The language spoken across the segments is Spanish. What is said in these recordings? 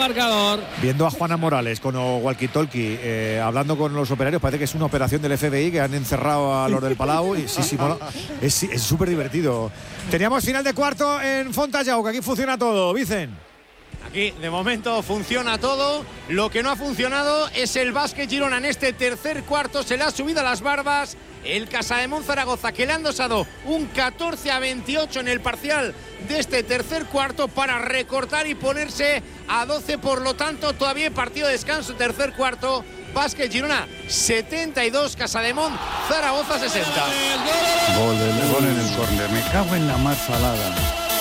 marcador. Viendo a Juana Morales con walkie-talkie hablando con los operarios, parece que es una operación del FBI que han encerrado a los del Palau. Y sí, bueno, es súper divertido. Teníamos final de cuarto en Fontajau, que aquí funciona todo. Vicen. Aquí, de momento, funciona todo. Lo que no ha funcionado es el Básquet Girona en este tercer cuarto. Se le ha subido a las barbas el Casademont Zaragoza, que le han dosado un 14-28 en el parcial de este tercer cuarto para recortar y ponerse a 12. Por lo tanto, todavía partido de descanso, tercer cuarto. Básquet Girona 72, Casademont Zaragoza 60. Gol en el córner. Me cago en la más salada.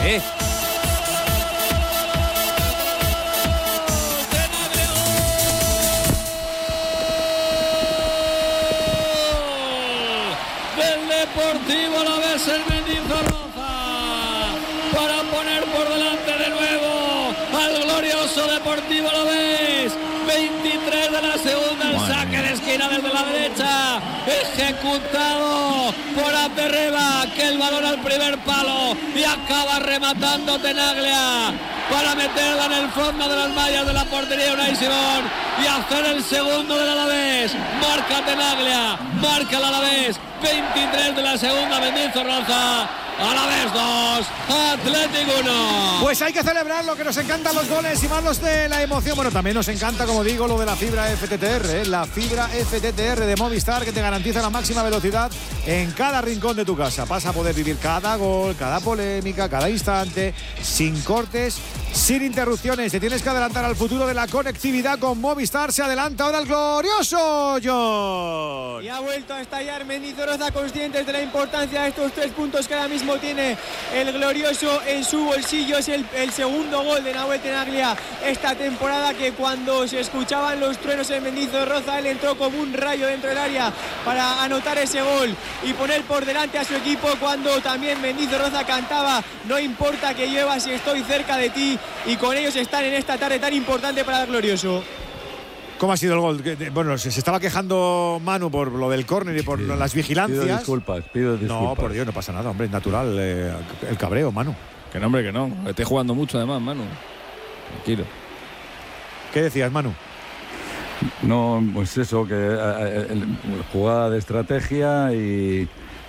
Deportivo Alavés el Mendizorroza para poner por delante de nuevo al glorioso Deportivo Alavés. 23 de la segunda, el saque de esquina desde la derecha, ejecutado por Abderreba, que el balón al primer palo y acaba rematando Tenaglia para meterla en el fondo de las mallas de la portería Unai Simón y hacer el segundo del Alavés. Marca Tenaglia, marca el Alavés. 23 de la segunda, Mendizorroza. Alavés 2, Athletic 1. Pues hay que celebrar lo que nos encantan los goles y más los de la emoción. Bueno, también nos encanta, como digo, lo de la fibra FTTR, la fibra FTTR de Movistar, que te garantiza la máxima velocidad en cada rincón de tu casa. Vas a poder vivir cada gol, cada polémica, cada instante, sin cortes, sin interrupciones. Te tienes que adelantar al futuro de la conectividad con Movistar. Se adelanta ahora el glorioso John. Y ha vuelto a estallar Mendizorroza, conscientes de la importancia de estos 3 puntos que ahora mismo tiene el glorioso en su bolsillo. Es el segundo gol de Nahuel Tenaglia esta temporada, que cuando se escuchaban los truenos en Mendizorroza, él entró como un rayo dentro del área para anotar ese gol y poner por delante a su equipo, cuando también Mendizorroza cantaba: no importa que llueva si estoy cerca de ti. Y con ellos están en esta tarde tan importante para el glorioso. ¿Cómo ha sido el gol? Bueno, se estaba quejando Manu por lo del córner y por las vigilancias. Pido disculpas. No, por Dios, no pasa nada, hombre, es natural el cabreo, Manu. Que no, hombre, que no. Estoy jugando mucho además, Manu. Tranquilo. ¿Qué decías, Manu? No, pues eso, que jugada de estrategia y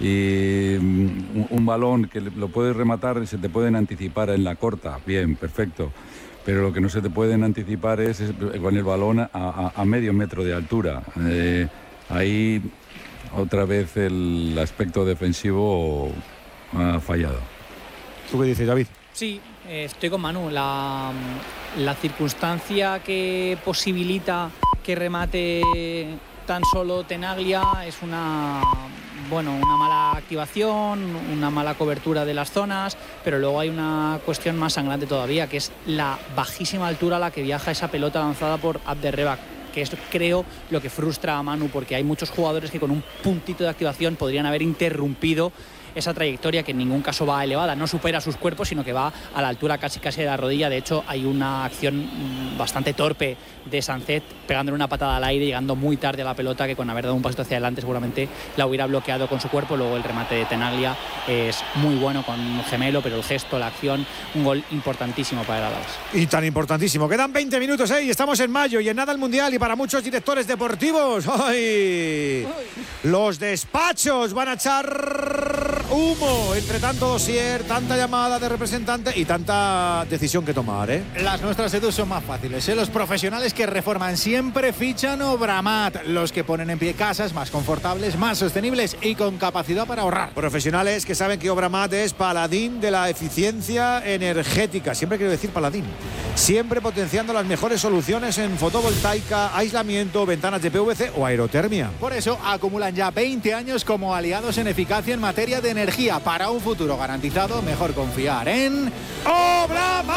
un balón que lo puedes rematar y se te pueden anticipar en la corta. Bien, perfecto. Pero lo que no se te pueden anticipar es con el balón a medio metro de altura. Ahí otra vez el aspecto defensivo ha fallado. ¿Tú qué dices, David? Sí, estoy con Manu. La circunstancia que posibilita que remate tan solo Tenaglia es una mala activación, una mala cobertura de las zonas, pero luego hay una cuestión más sangrante todavía, que es la bajísima altura a la que viaja esa pelota lanzada por Abderreba, que es, creo, lo que frustra a Manu, porque hay muchos jugadores que con un puntito de activación podrían haber interrumpido esa trayectoria, que en ningún caso va elevada, no supera sus cuerpos, sino que va a la altura casi de la rodilla. De hecho, hay una acción bastante torpe de Sancet pegándole una patada al aire, llegando muy tarde a la pelota, que con haber dado un pasito hacia adelante seguramente la hubiera bloqueado con su cuerpo. Luego el remate de Tenaglia es muy bueno con Gemelo, pero el gesto, la acción, un gol importantísimo para el Alavés. Y tan importantísimo. Quedan 20 minutos, y estamos en mayo y en nada el Mundial, y para muchos directores deportivos, ¡ay! Los despachos van a echar humo. Entre tanto dossier, tanta llamada de representante y tanta decisión que tomar, Las nuestras, Edu, son más fáciles, Los profesionales que reforman siempre fichan Obramat. Los que ponen en pie casas más confortables, más sostenibles y con capacidad para ahorrar. Profesionales que saben que Obramat es paladín de la eficiencia energética. Siempre quiero decir paladín. Siempre potenciando las mejores soluciones en fotovoltaica, aislamiento, ventanas de PVC o aerotermia. Por eso acumulan ya 20 años como aliados en eficacia en materia de energía. Para un futuro garantizado, mejor confiar en Obramat.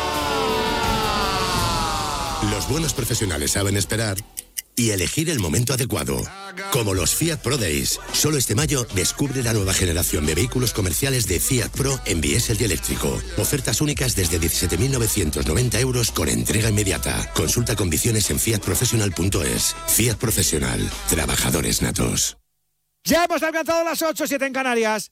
Los buenos profesionales saben esperar y elegir el momento adecuado. Como los Fiat Pro Days. Solo este mayo descubre la nueva generación de vehículos comerciales de Fiat Pro en diésel y eléctrico. Ofertas únicas desde 17.990 euros con entrega inmediata. Consulta condiciones en fiatprofessional.es. Fiat Profesional. Trabajadores natos. Ya hemos alcanzado las 8:07 en Canarias.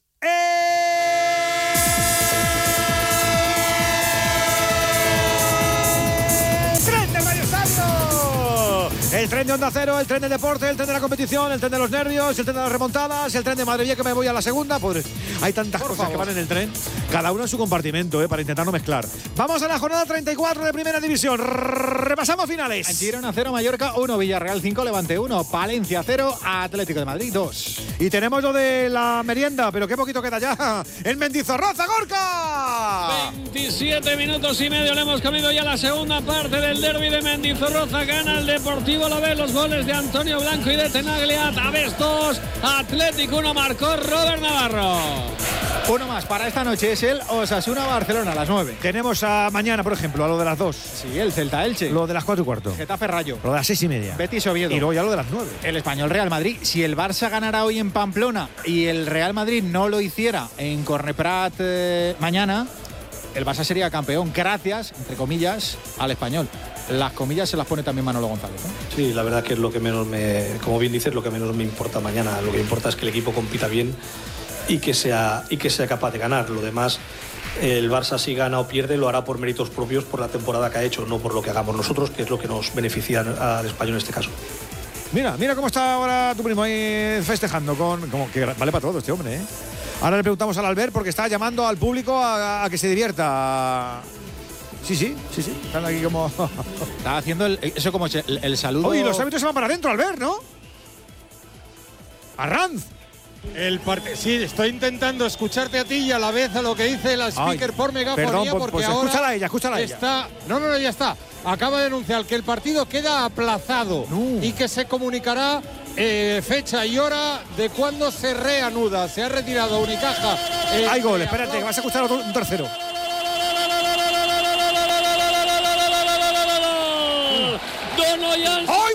El tren de Onda Cero, el tren del deporte, el tren de la competición, el tren de los nervios, el tren de las remontadas, el tren de madre mía que me voy a la segunda. Pues hay tantas cosas que van en el tren, cada uno en su compartimento, para intentar no mezclar. Vamos a la jornada 34 de Primera División. Repasamos finales. Girona 0, Mallorca 1, Villarreal 5, Levante 1, Palencia 0, Atlético de Madrid 2. Y tenemos lo de la merienda, pero qué poquito queda ya. El Mendizorroza, Gorka. 27 minutos y medio, le hemos comido ya la segunda parte del derbi de Mendizorroza. Gana el Deportivo Alavés, los goles de Antonio Blanco y de Tenaglia. Alavés 2, Atlético 1, marcó Robert Navarro. Uno más para esta noche es el Osasuna-Barcelona a las 9. Tenemos a mañana, por ejemplo, a lo de las 2. Sí, el Celta-Elche. Lo de las 4:15. Getafe-Rayo. Lo de las 6:30. Betis-Oviedo. Y luego ya lo de las 9. El Español-Real Madrid. Si el Barça ganara hoy en Pamplona y el Real Madrid no lo hiciera en Corneprat mañana, el Barça sería campeón gracias, entre comillas, al Español. Las comillas se las pone también Manolo González, ¿no? Sí, la verdad que es lo que menos como bien dices, lo que menos me importa mañana. Lo que importa es que el equipo compita bien y que sea capaz de ganar. Lo demás, el Barça si gana o pierde lo hará por méritos propios, por la temporada que ha hecho, no por lo que hagamos nosotros, que es lo que nos beneficia al Español en este caso. Mira cómo está ahora tu primo ahí festejando como que vale para todo este hombre, ¿eh? Ahora le preguntamos al Albert porque está llamando al público a que se divierta. Sí. Están aquí como... Está haciendo eso como el saludo... Oye, los árbitros se van para adentro, Albert, ¿no? Arranz. Sí, estoy intentando escucharte a ti y a la vez a lo que dice la speaker por megafonía. Perdón, porque pues ahora escúchala ella. Está, no, ya está. Acaba de anunciar que el partido queda aplazado y que se comunicará fecha y hora de cuándo se reanuda. Se ha retirado Unicaja. Hay gol, espérate, que vas a escuchar un tercero. ¡Ahí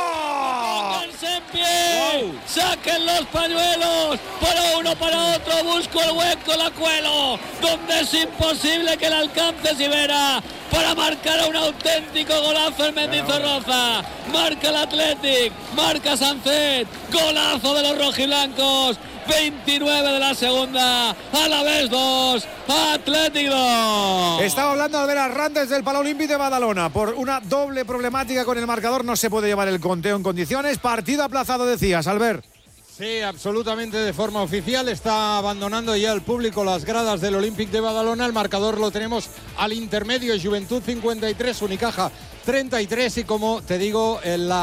va! ¡En pie! Wow. ¡Saquen los pañuelos! Para uno, para otro, busco el hueco, la cuelo, donde es imposible que la alcance Sivera para marcar a un auténtico golazo el Mendizorroza. Marca el Athletic, marca Sancet, golazo de los rojiblancos. 29 de la segunda, Alavés 2, Athletic 2. Estaba hablando Albert Arranz desde el Palau Olímpic de Badalona. Por una doble problemática con el marcador no se puede llevar el conteo en condiciones. Partido aplazado, decías, Albert. Sí, absolutamente de forma oficial. Está abandonando ya el público las gradas del Olímpic de Badalona. El marcador lo tenemos al intermedio. Juventud 53, Unicaja 33. Y como te digo,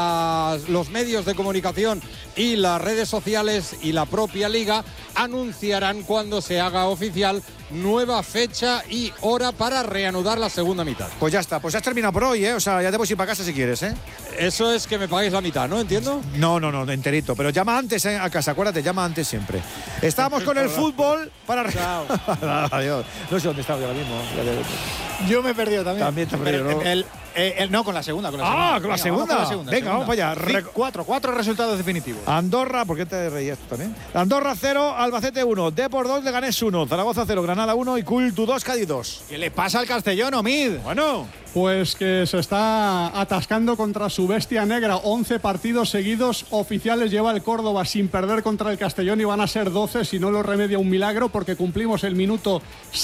los medios de comunicación y las redes sociales y la propia liga anunciarán cuando se haga oficial nueva fecha y hora para reanudar la segunda mitad. Pues ya está, pues ya has terminado por hoy, ¿eh? O sea, ya te puedes ir para casa si quieres, ¿eh? Eso es que me paguéis la mitad, ¿no? ¿Entiendo? No, enterito. Pero llama antes a casa, acuérdate, llama antes siempre. Estamos con el fútbol para... Chao. Adiós. No sé dónde estaba yo ahora mismo. Yo me he perdido también. También te has perdido, ¿no? No, con la segunda. Con la segunda. Venga, vamos para allá. Cuatro resultados definitivos. Andorra, ¿por qué te reías tú también? Andorra 0, Albacete 1, Depor 2, Leganés 1, Zaragoza 0, Granada 1 y Cultu 2, Cádiz 2. ¿Qué le pasa al Castellón, Omid? Bueno, pues que se está atascando contra su bestia negra. 11 partidos seguidos oficiales lleva el Córdoba sin perder contra el Castellón y van a ser 12 si no lo remedia un milagro, porque cumplimos el minuto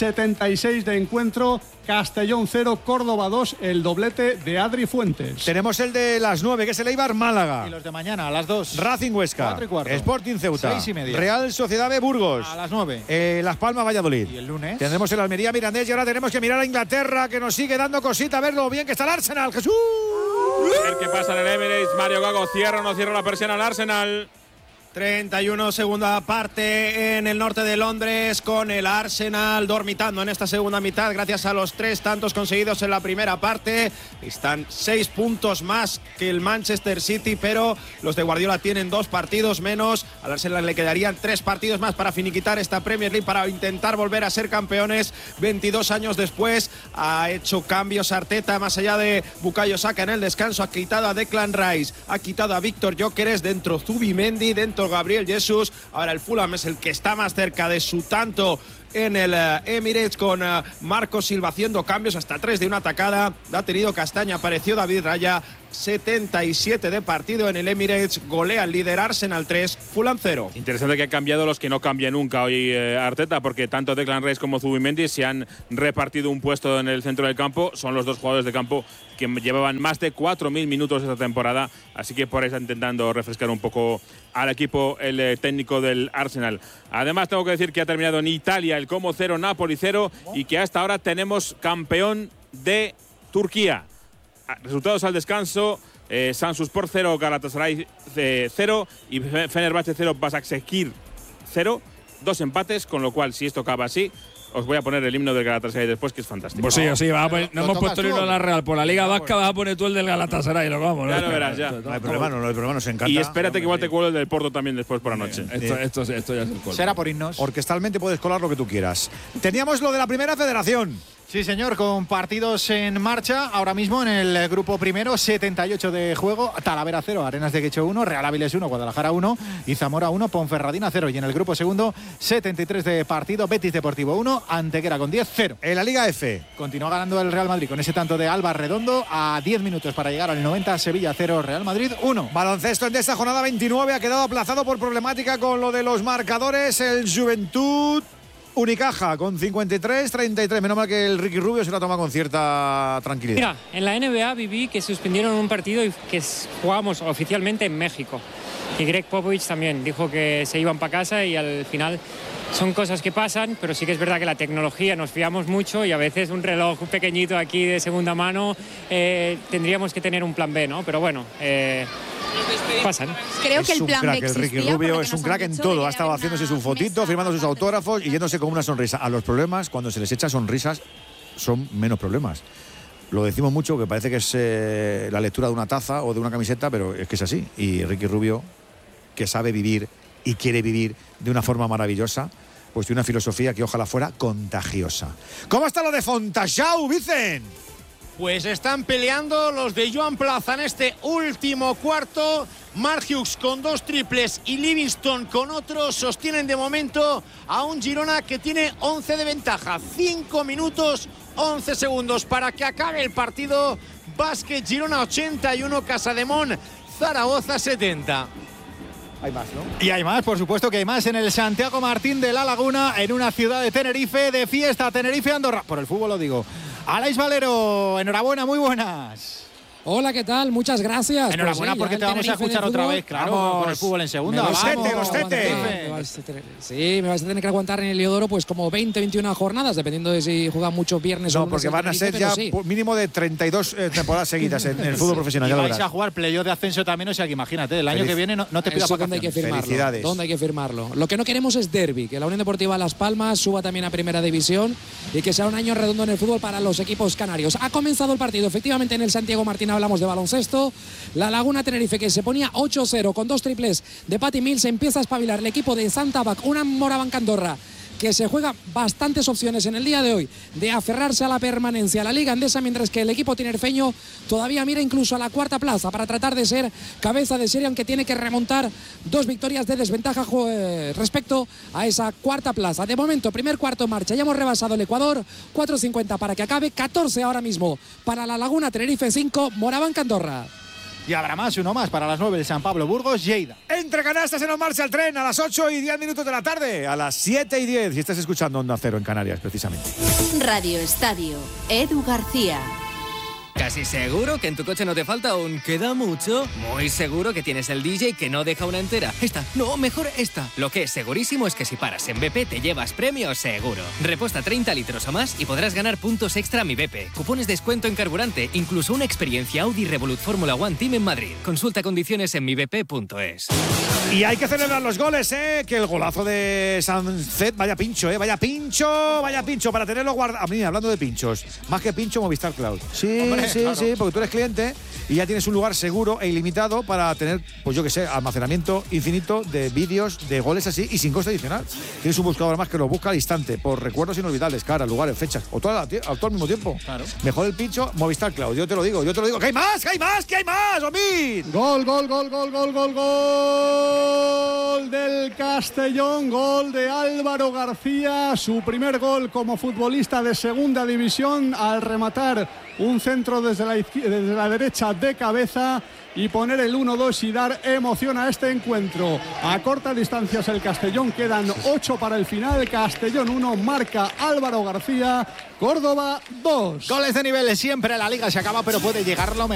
76 de encuentro. Castellón 0, Córdoba 2, el doblete de Adri Fuentes. Tenemos el de las 9, que es el Eibar Málaga. Y los de mañana a las 2. Racing Huesca. 4:15. Sporting Ceuta. 6:30. Real Sociedad de Burgos. A las 9. Las Palmas Valladolid. Y el lunes tendremos el Almería Mirandés y ahora tenemos que mirar a Inglaterra, que nos sigue dando cosita, a ver lo bien que está el Arsenal. ¡Jesús! A ver qué pasa en el Emirates. Mario Gago cierra o no cierra la persiana al Arsenal. 31, segunda parte en el norte de Londres, con el Arsenal dormitando en esta segunda mitad gracias a los 3 tantos conseguidos en la primera parte. Están 6 puntos más que el Manchester City, pero los de Guardiola tienen 2 partidos menos. Al Arsenal le quedarían 3 partidos más para finiquitar esta Premier League, para intentar volver a ser campeones 22 años después. Ha hecho cambios Arteta, más allá de Bukayo Saka en el descanso. Ha quitado a Declan Rice, ha quitado a Víctor Gyökeres, dentro Zubimendi, dentro Gabriel Jesús. Ahora el Fulham es el que está más cerca de su tanto en el Emirates, con Marco Silva haciendo cambios, hasta 3 de una atacada. Ha tenido Castaña, apareció David Raya. 77 de partido en el Emirates, golea al líder Arsenal 3, Fulham 0. Interesante que han cambiado los que no cambian nunca hoy Arteta, porque tanto Declan Rice como Zubimendi se han repartido un puesto en el centro del campo. Son los dos jugadores de campo que llevaban más de 4.000 minutos esta temporada, así que por ahí está intentando refrescar un poco al equipo el técnico del Arsenal. Además tengo que decir que ha terminado en Italia el Como 0, Napoli 0 y que hasta ahora tenemos campeón de Turquía. Resultados al descanso: Samsunspor 0, Galatasaray 0 y Fenerbahce 0, Başakşehir 0. 2 empates, con lo cual, si esto acaba así, os voy a poner el himno del Galatasaray después, que es fantástico. Pues sí, no hemos puesto el himno de la Real. Por la Liga Vasca vas a poner tú el del Galatasaray, lo vamos. Ya lo verás, ya. No hay problema, nos encanta. Y espérate que igual te cuelo el del Porto también después por la noche. Esto ya es el colmo. Será por himnos. Orquestalmente puedes colar lo que tú quieras. Teníamos lo de la Primera Federación. Sí, señor, con partidos en marcha. Ahora mismo en el grupo primero, 78 de juego. Talavera 0, Arenas de Guecho 1, Real Áviles 1, Guadalajara 1 y Zamora 1, Ponferradina 0. Y en el grupo segundo, 73 de partido, Betis Deportivo 1, Antequera con 10, 0. En la Liga F. Continúa ganando el Real Madrid con ese tanto de Alba Redondo a 10 minutos para llegar al 90, Sevilla 0, Real Madrid 1. Baloncesto en esta jornada 29 ha quedado aplazado por problemática con lo de los marcadores. El Juventud Unicaja con 53-33. Menos mal que el Ricky Rubio se la toma con cierta tranquilidad. Mira, en la NBA viví que suspendieron un partido y que jugábamos oficialmente en México. Y Greg Popovich también dijo que se iban para casa y al final son cosas que pasan, pero sí que es verdad que la tecnología nos fiamos mucho y a veces un reloj pequeñito aquí de segunda mano tendríamos que tener un plan B, ¿no? Pero bueno, pasan. Creo que el plan B el Ricky Rubio es un crack en todo. Ha estado haciéndose su fotito, firmando sus autógrafos y yéndose con una sonrisa. A los problemas, cuando se les echa sonrisas, son menos problemas. Lo decimos mucho, que parece que es la lectura de una taza o de una camiseta, pero es que es así. Y Ricky Rubio, que sabe vivir y quiere vivir de una forma maravillosa, pues tiene una filosofía que ojalá fuera contagiosa. ¿Cómo está lo de Fontajau, Vicen? Pues están peleando los de Joan Plaza en este último cuarto. Mark Hughes con 2 triples y Livingston con otro sostienen de momento a un Girona que tiene 11 de ventaja. 5 minutos, 11 segundos para que acabe el partido. Básquet Girona 81, Casademón Zaragoza 70. Hay más, ¿no? Y hay más, por supuesto que hay más en el Santiago Martín de la Laguna, en una ciudad de Tenerife, de fiesta, Tenerife, Andorra. Por el fútbol lo digo. Aleix Valero, enhorabuena, muy buenas. Hola, ¿qué tal? Muchas gracias. Enhorabuena, pues porque te vamos a escuchar otra vez, claro, vamos, con el fútbol en segunda. Los tete. Sí, me vas a tener que aguantar en el Heliodoro pues como 20-21 jornadas, dependiendo de si juegan muchos viernes o no, porque van a ser ya mínimo de 32 temporadas seguidas en el fútbol profesional. Y vais a jugar playoff de ascenso también, o sea que imagínate, el año que viene no te pidas ¿Dónde hay que firmarlo? Felicidades. ¿Dónde hay que firmarlo? Lo que no queremos es derbi, que la Unión Deportiva Las Palmas suba también a Primera División y que sea un año redondo en el fútbol para los equipos canarios. Ha comenzado el partido, efectivamente en el Santiago Martín hablamos de baloncesto. La Laguna Tenerife, que se ponía 8-0 con 2 triples de Patty Mills, empieza a espabilar el equipo de Santa Bac, una Morabanc Andorra que se juega bastantes opciones en el día de hoy de aferrarse a la permanencia a la Liga Endesa, mientras que el equipo tinerfeño todavía mira incluso a la 4ª plaza para tratar de ser cabeza de serie, aunque tiene que remontar 2 victorias de desventaja respecto a esa 4ª plaza. De momento, primer cuarto en marcha, ya hemos rebasado el Ecuador, 4:50 para que acabe, 14 ahora mismo para la Laguna Tenerife, 5 Morabanc Andorra. Y habrá más, uno más para las 9, el San Pablo Burgos, Lleida. Entre canastas se nos marcha el tren a las 8:10 de la tarde, a las 7:10, si estás escuchando Onda Cero en Canarias, precisamente. Radio Estadio, Edu García. ¿Casi seguro que en tu coche no te falta un queda mucho? Muy seguro que tienes el DJ que no deja una entera. Esta, no, mejor esta. Lo que es segurísimo es que si paras en BP te llevas premio seguro. Reposta 30 litros o más y podrás ganar puntos extra a Mi BP, cupones de descuento en carburante, incluso una experiencia Audi Revolut Fórmula One Team en Madrid. Consulta condiciones en mibp.es. Y hay que celebrar los goles, que el golazo de Sancet, vaya pincho, vaya pincho, para tenerlo guardado. A mí, hablando de pinchos, más que pincho, Movistar Cloud. Sí, hombre, sí, claro. sí, porque tú eres cliente y ya tienes un lugar seguro e ilimitado para tener, pues yo que sé, almacenamiento infinito de vídeos, de goles así y sin coste adicional. Tienes un buscador más que lo busca al instante por recuerdos inolvidables, caras, lugares, fechas o todo al mismo tiempo. Claro. Mejor el pincho Movistar Cloud, yo te lo digo. ¡Que hay más! ¡Omid! Gol del Castellón, gol de Álvaro García, su primer gol como futbolista de segunda división al rematar un centro desde la derecha de cabeza y poner el 1-2 y dar emoción a este encuentro. A cortas distancias el Castellón, quedan 8 para el final. Castellón 1, marca Álvaro García, Córdoba 2. Goles de nivel, siempre la liga se acaba, pero puede llegar lo mejor.